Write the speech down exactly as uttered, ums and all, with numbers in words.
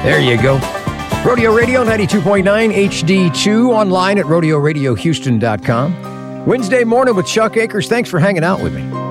There you go. Rodeo Radio ninety-two point nine H D two, online at rodeo radio houston dot com. Wednesday morning with Chuck Akers. Thanks for hanging out with me.